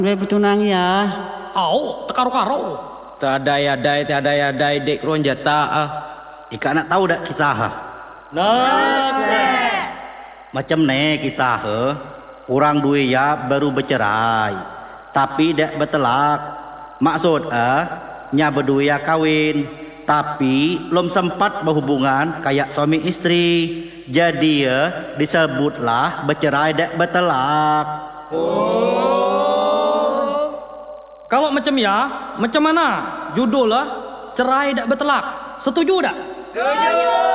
Bertunang ya. Au, tekaro-karo. Tiada-yadai dek ron jata ah. Ika nak tahu dak kisah ha? Macam ne kisah ha? Orang dua ya baru bercerai, tapi dak bertelak. Maksud nya berdua ya kawin, tapi belum sempat berhubungan kayak suami istri. Jadi disebutlah bercerai dak bertelak. Kalau macam ya, macam mana? Judul lah, cerai tak bertelak. Setuju tak? Setuju.